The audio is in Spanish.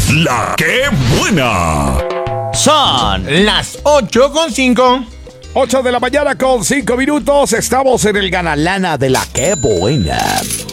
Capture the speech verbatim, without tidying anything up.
La que buena. Son las ocho con cinco. ocho de la mañana con cinco minutos. Estamos en el Ganalana de la que buena.